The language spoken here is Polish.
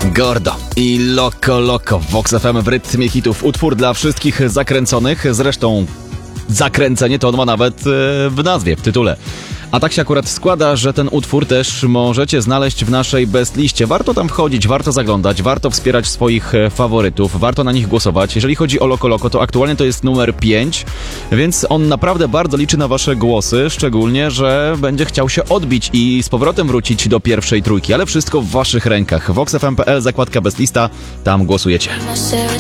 Gordo i Loco Loco w Vox FM w rytmie hitów. Utwór dla wszystkich zakręconych. Zresztą zakręcenie to on ma nawet w nazwie, w tytule. A tak się akurat składa, że ten utwór też możecie znaleźć w naszej best liście. Warto tam wchodzić, warto zaglądać, warto wspierać swoich faworytów, warto na nich głosować. Jeżeli chodzi o Loco Loco, to aktualnie to jest numer 5, więc on naprawdę bardzo liczy na wasze głosy, szczególnie, że będzie chciał się odbić i z powrotem wrócić do pierwszej trójki, ale wszystko w waszych rękach. voxfm.pl, zakładka best lista, tam głosujecie. I said